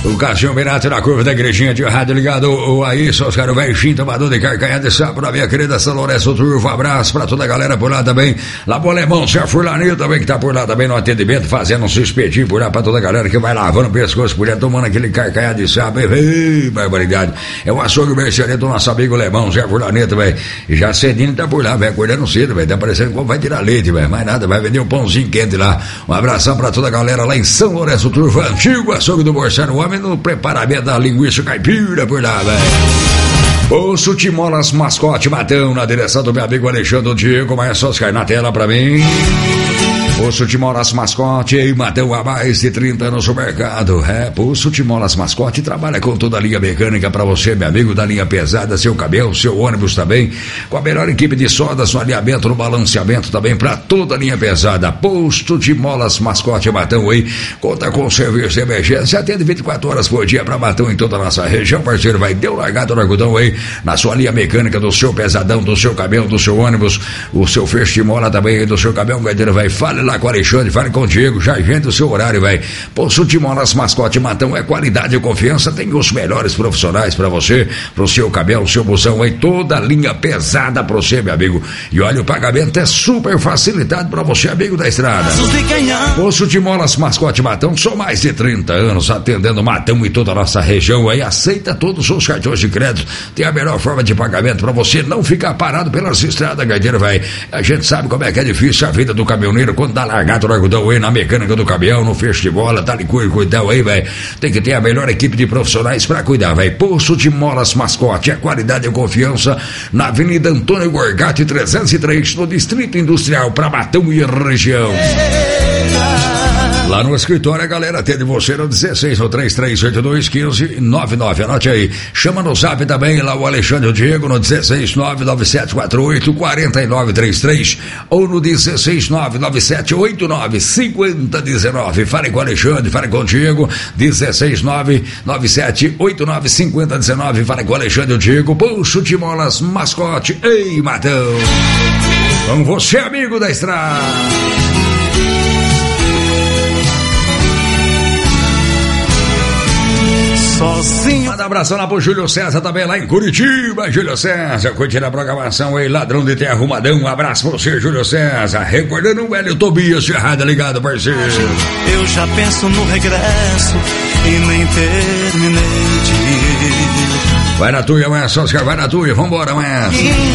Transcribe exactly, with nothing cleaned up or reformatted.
O Cassião Birato na curva da igrejinha de rádio ligado. O aí, só os caras velho Xim, tomador de carcanha de sapo na minha querida São Lourenço Turvo. Abraço pra toda a galera por lá também. Lá pro Alemão, Sérgio Furlanil também, que tá por lá também no atendimento, fazendo um se espetinho por lá pra toda a galera que vai lavando o pescoço por lá, tomando aquele carcanha de sapo. Ei, barbaridade. É o açougue mercearia do nosso amigo Alemão, Sérgio Furlanil, velho. E já cedinho tá por lá, velho, acordando cedo, velho. Tá parecendo como vai tirar leite, velho. Mais nada, vai vender um pãozinho quente lá. Um abração pra toda a galera lá em São Lourenço Turvo, antigo açougue do Borçano, o homem no preparamento da linguiça caipira por lá, velho. Osso Timolas Mascote Matão, na direção do meu amigo Alexandre Diego, mas só cair na tela pra mim. Poço de Molas Mascote e Matão há mais de trinta anos no mercado. É, Poço de Molas Mascote trabalha com toda a linha mecânica para você, meu amigo, da linha pesada, seu caminhão, seu ônibus também, com a melhor equipe de soldas no alinhamento, no balanceamento também para toda a linha pesada. Posto de Molas Mascote Matão aí, conta com serviço de emergência, atende vinte e quatro horas por dia para Matão em toda a nossa região, parceiro, vai deu largado no algodão aí, na sua linha mecânica do seu pesadão, do seu caminhão, do seu ônibus, o seu fecho de mola também aí do seu caminhão, gaiteiro, vai, fale lá com o Alexandre, fale com o Diego, já agenda o seu horário, vai. Poço de Molas Mascote Matão é qualidade e confiança, tem os melhores profissionais pra você, pro seu cabelo, seu busão aí, toda a linha pesada pra você, meu amigo. E olha, o pagamento é super facilitado pra você, amigo da estrada. Poço de Molas Mascote Matão, são mais de trinta anos atendendo Matão e toda a nossa região aí, aceita todos os cartões de crédito, tem a melhor forma de pagamento pra você não ficar parado pelas estradas, gaiteiro, vai. A gente sabe como é que é difícil a vida do caminhoneiro quando dá largado no algodão aí, na mecânica do caminhão, no fecho de bola, tá de cuidado aí, velho. Tem que ter a melhor equipe de profissionais pra cuidar, velho. Poço de Molas Mascote, é qualidade e confiança na Avenida Antônio Gorgatti trezentos e três, no Distrito Industrial, pra Matão e região. Lá no escritório, a galera atende você no dezesseis, no três três oito dois, um cinco nove nove. Anote aí. Chama no zap também, lá o Alexandre Diego, no dezesseis nove nove sete quatro oito quatro nove três três ou no dezesseis nove nove sete oito nove cinco zero um nove. Fale com o Alexandre, fale com o Diego, dezesseis nove nove sete oito nove cinco zero um nove. Fale com o Alexandre Diego, Poço de Molas Mascote. Ei, Matão! Com você, amigo da estrada! Sozinho. Manda um abração lá pro Júlio César também, lá em Curitiba. Júlio César, curtindo a programação aí, ladrão de terra arrumadão. Um abraço pra você, Júlio César. Recordando o velho Tobias Ferrada, ligado, parceiro. Eu já penso no regresso e nem terminei de ir. Vai na tua, Maestro Oscar, vai na tua, vambora, Maestro.